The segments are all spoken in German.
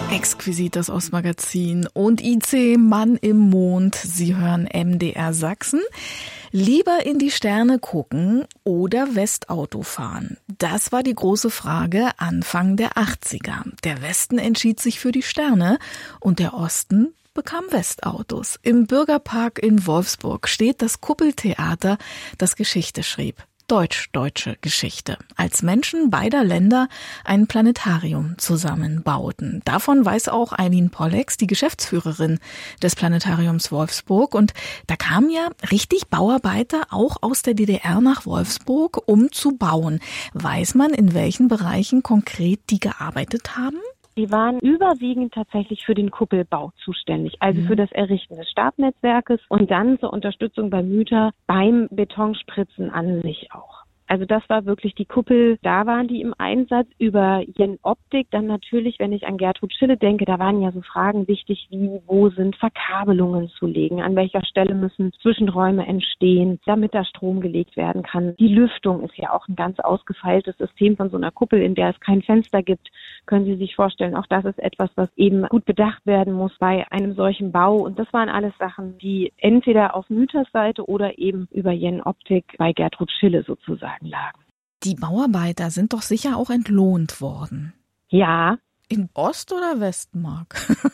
Exquisit, das Ostmagazin und IC Mann im Mond. Sie hören MDR Sachsen. Lieber in die Sterne gucken oder Westauto fahren? Das war die große Frage Anfang der 80er. Der Westen entschied sich für die Sterne und der Osten bekam Westautos. Im Bürgerpark in Wolfsburg steht das Kuppeltheater, das Geschichte schrieb. Deutsch-deutsche Geschichte, als Menschen beider Länder ein Planetarium zusammenbauten. Davon weiß auch Eileen Pollex, die Geschäftsführerin des Planetariums Wolfsburg. Und da kamen ja richtig Bauarbeiter auch aus der DDR nach Wolfsburg, um zu bauen. Weiß man, in welchen Bereichen konkret die gearbeitet haben? Die waren überwiegend tatsächlich für den Kuppelbau zuständig, also für das Errichten des Stabnetzwerkes und dann zur Unterstützung bei Mytha beim Betonspritzen an sich auch. Also das war wirklich die Kuppel, da waren die im Einsatz über Jenoptik. Dann natürlich, wenn ich an Gertrud Schille denke, da waren ja so Fragen wichtig wie, wo sind Verkabelungen zu legen, an welcher Stelle müssen Zwischenräume entstehen, damit da Strom gelegt werden kann. Die Lüftung ist ja auch ein ganz ausgefeiltes System von so einer Kuppel, in der es kein Fenster gibt. Können Sie sich vorstellen, auch das ist etwas, was eben gut bedacht werden muss bei einem solchen Bau. Und das waren alles Sachen, die entweder auf Mythas Seite oder eben über Jenoptik bei Gertrud Schille sozusagen lagen. Die Bauarbeiter sind doch sicher auch entlohnt worden. Ja. In Ost- oder Westmark?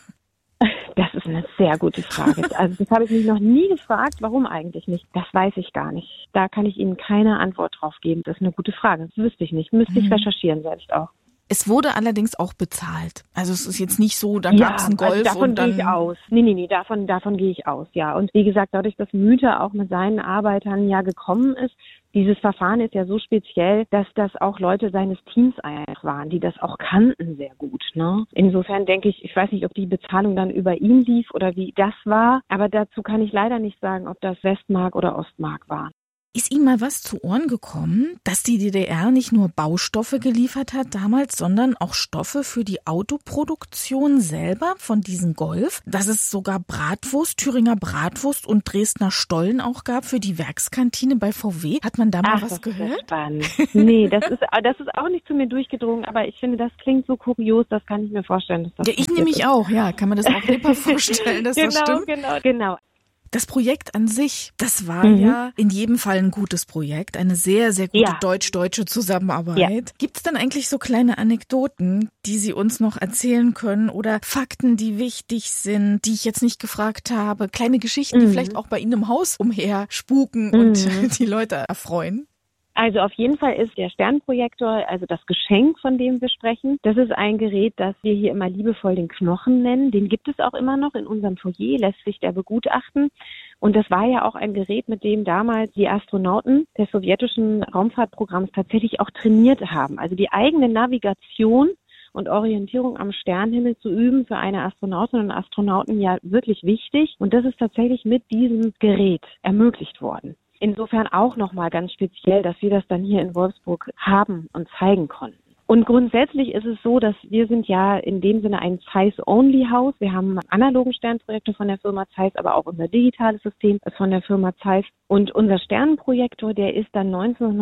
Das ist eine sehr gute Frage. Also das habe ich mich noch nie gefragt. Warum eigentlich nicht? Das weiß ich gar nicht. Da kann ich Ihnen keine Antwort drauf geben. Das ist eine gute Frage. Das wüsste ich nicht. Müsste ich recherchieren selbst auch. Es wurde allerdings auch bezahlt. Also es ist jetzt nicht so, da gab es einen Golf also davon und dann... gehe ich aus. Nee, davon gehe ich aus, ja. Und wie gesagt, dadurch, dass Mytha auch mit seinen Arbeitern ja gekommen ist, dieses Verfahren ist ja so speziell, dass das auch Leute seines Teams einfach waren, die das auch kannten sehr gut, ne? Insofern denke ich weiß nicht, ob die Bezahlung dann über ihn lief oder wie das war, aber dazu kann ich leider nicht sagen, ob das Westmark oder Ostmark war. Ist Ihnen mal was zu Ohren gekommen, dass die DDR nicht nur Baustoffe geliefert hat damals, sondern auch Stoffe für die Autoproduktion selber von diesem Golf? Dass es sogar Bratwurst, Thüringer Bratwurst und Dresdner Stollen auch gab für die Werkskantine bei VW? Hat man da mal was gehört? Spannend. Nee, das ist auch nicht zu mir durchgedrungen, aber ich finde, das klingt so kurios, das kann ich mir vorstellen. Dass das ich nämlich auch, ja. Kann man das auch lieber vorstellen, dass das stimmt? Genau. Das Projekt an sich, das war ja in jedem Fall ein gutes Projekt, eine sehr, sehr gute deutsch-deutsche Zusammenarbeit. Ja. Gibt es dann eigentlich so kleine Anekdoten, die Sie uns noch erzählen können oder Fakten, die wichtig sind, die ich jetzt nicht gefragt habe, kleine Geschichten, die vielleicht auch bei Ihnen im Haus umher spuken und die Leute erfreuen? Also auf jeden Fall ist der Sternprojektor, also das Geschenk, von dem wir sprechen, das ist ein Gerät, das wir hier immer liebevoll den Knochen nennen. Den gibt es auch immer noch in unserem Foyer, lässt sich der begutachten. Und das war ja auch ein Gerät, mit dem damals die Astronauten des sowjetischen Raumfahrtprogramms tatsächlich auch trainiert haben. Also die eigene Navigation und Orientierung am Sternenhimmel zu üben, für eine Astronautin und Astronauten ja wirklich wichtig. Und das ist tatsächlich mit diesem Gerät ermöglicht worden. Insofern auch nochmal ganz speziell, dass wir das dann hier in Wolfsburg haben und zeigen konnten. Und grundsätzlich ist es so, dass wir sind ja in dem Sinne ein Zeiss-Only-Haus. Wir haben einen analogen Sternprojektor von der Firma Zeiss, aber auch unser digitales System ist von der Firma Zeiss. Und unser Sternenprojektor, der ist dann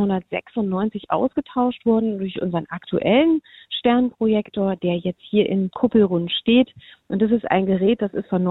1996 ausgetauscht worden durch unseren aktuellen Sternenprojektor, der jetzt hier in Kuppelrund steht. Und das ist ein Gerät, das ist von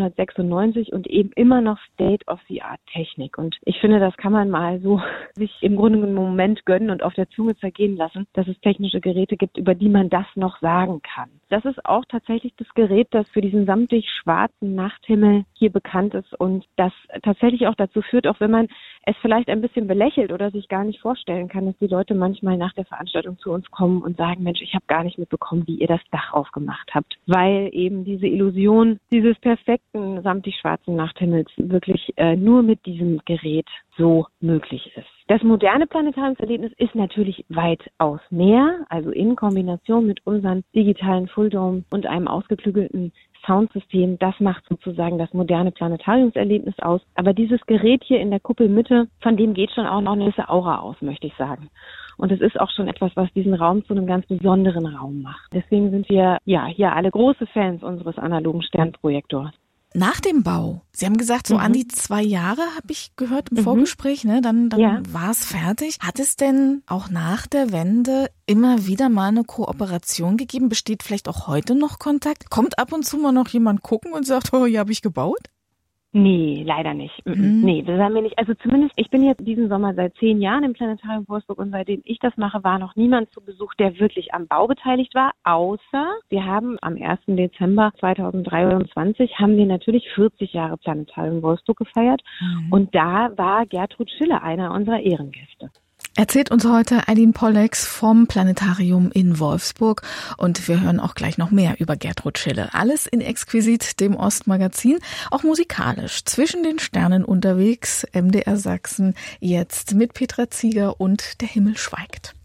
1996 und eben immer noch State-of-the-Art-Technik. Und ich finde, das kann man mal so sich im Grunde einen Moment gönnen und auf der Zunge zergehen lassen, dass es technische Geräte gibt, über die man das noch sagen kann. Das ist auch tatsächlich das Gerät, das für diesen samtig schwarzen Nachthimmel hier bekannt ist und das tatsächlich auch dazu führt, auch wenn man es vielleicht ein bisschen belächelt oder sich gar nicht vorstellen kann, dass die Leute manchmal nach der Veranstaltung zu uns kommen und sagen, Mensch, ich habe gar nicht mitbekommen, wie ihr das Dach aufgemacht habt, weil eben diese Illusion dieses perfekten samtig schwarzen Nachthimmels wirklich nur mit diesem Gerät so möglich ist. Das moderne Planetariumserlebnis ist natürlich weitaus mehr, also in Kombination mit unseren digitalen Fulldome und einem ausgeklügelten Soundsystem, das macht sozusagen das moderne Planetariumserlebnis aus. Aber dieses Gerät hier in der Kuppelmitte, von dem geht schon auch noch eine gewisse Aura aus, möchte ich sagen. Und es ist auch schon etwas, was diesen Raum zu einem ganz besonderen Raum macht. Deswegen sind wir ja hier alle große Fans unseres analogen Sternprojektors. Nach dem Bau, Sie haben gesagt, so an die 2 Jahre, habe ich gehört im Vorgespräch, ne? Dann war es fertig. Hat es denn auch nach der Wende immer wieder mal eine Kooperation gegeben? Besteht vielleicht auch heute noch Kontakt? Kommt ab und zu mal noch jemand gucken und sagt, oh, hier habe ich gebaut? Nee, leider nicht. Nee, das haben wir nicht. Also zumindest, ich bin jetzt diesen Sommer seit 10 Jahren im Planetarium Wolfsburg und seitdem ich das mache, war noch niemand zu Besuch, der wirklich am Bau beteiligt war, außer wir haben am 1. Dezember 2023 haben wir natürlich 40 Jahre Planetarium Wolfsburg gefeiert und da war Gertrud Schiller einer unserer Ehrengäste. Erzählt uns heute Aline Pollex vom Planetarium in Wolfsburg und wir hören auch gleich noch mehr über Gertrud Schiller. Alles in Exquisit, dem Ostmagazin, auch musikalisch. Zwischen den Sternen unterwegs, MDR Sachsen, jetzt mit Petra Zieger und Der Himmel schweigt.